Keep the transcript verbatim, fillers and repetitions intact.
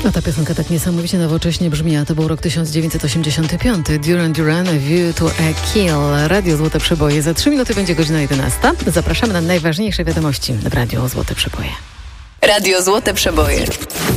No ta piosenka tak niesamowicie nowocześnie brzmi, a to był rok tysiąc dziewięćset osiemdziesiąty piąty. Duran Duran, A View to a Kill. Radio Złote Przeboje. Za trzy minuty będzie godzina jedenasta. Zapraszamy na najważniejsze wiadomości w Radio Złote Przeboje. Radio Złote Przeboje.